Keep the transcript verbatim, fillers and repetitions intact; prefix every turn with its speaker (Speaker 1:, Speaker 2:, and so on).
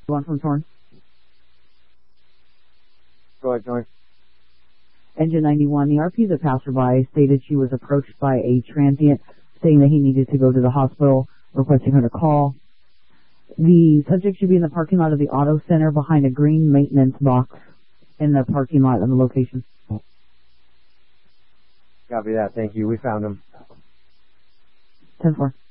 Speaker 1: One from Torn.
Speaker 2: Go ahead, Joy.
Speaker 1: Engine ninety-one, the R P, the passerby, stated she was approached by a transient saying that he needed to go to the hospital, requesting her to call. The subject should be in the parking lot of the auto center behind a green maintenance box in the parking lot of the location.
Speaker 2: Copy that. Thank you. We found him.
Speaker 1: ten four.